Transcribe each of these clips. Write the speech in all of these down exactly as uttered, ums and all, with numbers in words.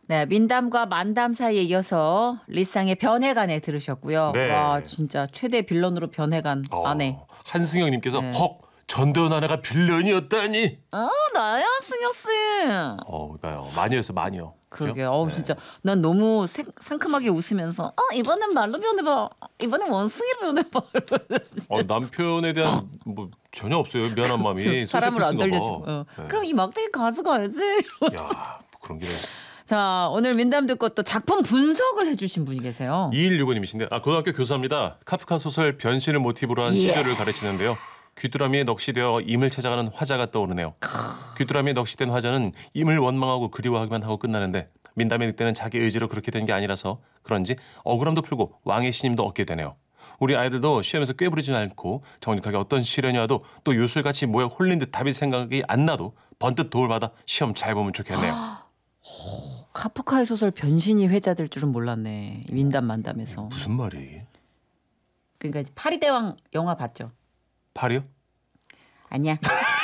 네, 민담과 만담 사이에 이어서 리쌍의 변해간에 들으셨고요. 네. 와, 진짜 최대 빌런으로 변해간 어, 아내. 한승영님께서 네. 헉 전대원 아내가 빌런이었다니. 어, 나야, 승혁 씨. 어, 그러니까요. 마녀였어, 마녀. 그러게. 그죠? 어우, 네. 진짜 난 너무 생, 상큼하게 웃으면서 어, 이번엔 말로 변해봐. 이번엔 원숭이로 변해봐. 어, 남편에 대한 뭐 전혀 없어요. 미안한 마음이. 사람을 안 소시오패스인가 돌려주고. 봐. 어. 네. 그럼 이 막대기 가져가야지. 야, 그런 게. 자, 오늘 민담 듣고 또 작품 분석을 해주신 분이 계세요. 이일육오님이신데 아, 고등학교 교사입니다. 카프카 소설 변신을 모티브로 한 예. 시절을 가르치는데요. 귀뚜라미에 넋이되어 임을 찾아가는 화자가 떠오르네요. 귀뚜라미에 넋이된 화자는 임을 원망하고 그리워하기만 하고 끝나는데 민담의 늑대는 자기 의지로 그렇게 된 게 아니라서 그런지 억울함도 풀고 왕의 신임도 얻게 되네요. 우리 아이들도 시험에서 꾀부리지 않고 정직하게 어떤 시련이 와도 또 요술같이 모여 홀린 듯 답이 생각이 안 나도 번뜩 도울 받아 시험 잘 보면 좋겠네요. 카프카의 소설 변신이 회자될 줄은 몰랐네. 민담 만담에서. 무슨 말이? 그러니까 파리대왕 영화 봤죠? 팔이요? 아니야.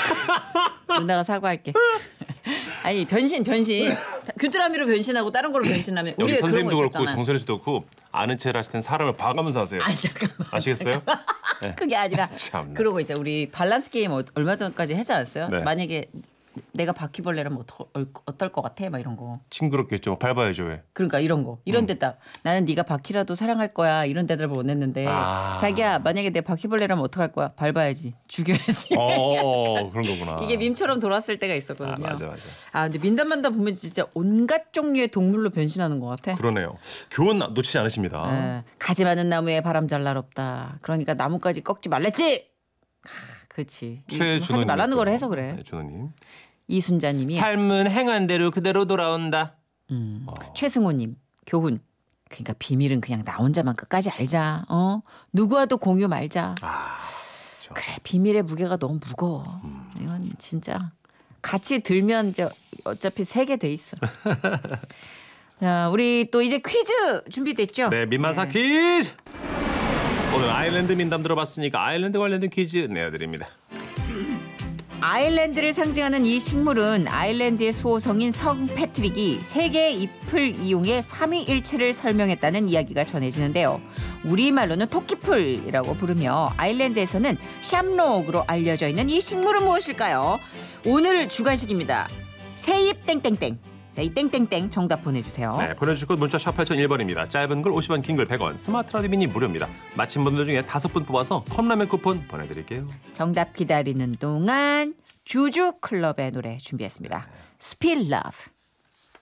누나가 사과할게. 아니 변신 변신. 귀뚜라미로 변신하고 다른 걸로 변신하면 우리 여기 왜 그런 거 선생님도 그렇고 있었잖아. 정선희 씨도 그렇고 아는 체를 하실 땐 사람을 봐가면서 하세요. 아 잠깐만. 아시겠어요? 그게 아니라 참나. 그러고 이제 우리 밸런스 게임 어- 얼마 전까지 하지 않았어요? 네. 만약에 내가 바퀴벌레라면 어떠, 어떨 것 같아? 막 이런 거. 징그럽겠죠. 밟아야죠. 왜? 그러니까 이런 거. 이런 음. 데다 나는 네가 바퀴라도 사랑할 거야. 이런 대답을 보냈는데 아. 자기야 만약에 내 바퀴벌레라면 어떡할 거야? 밟아야지. 죽여야지. 어, 그런 거구나. 이게 밈처럼 돌았을 때가 있었거든요. 아, 맞아, 맞아. 아, 근데 민담만담 보면 진짜 온갖 종류의 동물로 변신하는 것 같아. 그러네요. 교훈 놓치지 않으십니다. 예, 가지 많은 나무에 바람 잘 날 없다. 그러니까 나무까지 꺾지 말랬지. 아, 그렇지. 이- 최준호님 하지 말라는 걸 해서 그래. 네, 준호님. 이순자님이 삶은 행한 대로 그대로 돌아온다. 음, 어. 최승호님 교훈. 그러니까 비밀은 그냥 나 혼자만 끝까지 알자. 어, 누구와도 공유 말자. 아, 저, 그래 비밀의 무게가 너무 무거워. 음. 이건 진짜 같이 들면 이제 어차피 세게 돼 있어. 자, 우리 또 이제 퀴즈 준비됐죠? 네, 민마사 퀴즈. 오늘 아일랜드 민담 들어봤으니까 아일랜드 관련된 퀴즈 내어드립니다. 아일랜드를 상징하는 이 식물은 아일랜드의 수호성인 성 패트릭이 세 개의 잎을 이용해 삼위일체를 설명했다는 이야기가 전해지는데요. 우리말로는 토끼풀이라고 부르며 아일랜드에서는 샴록으로 알려져 있는 이 식물은 무엇일까요? 오늘 주관식입니다. 새잎 땡땡땡. 새잎 땡땡땡 정답 보내주세요. 네, 보내주실 곳 문자 샵 팔공공일 번입니다. 짧은 글 오십 원, 긴 글 백 원, 스마트 라디오 미니 무료입니다. 마친 분들 중에 다섯 분 뽑아서 컵라면 쿠폰 보내드릴게요. 정답 기다리는 동안 주주 클럽의 노래 준비했습니다. Spill Love.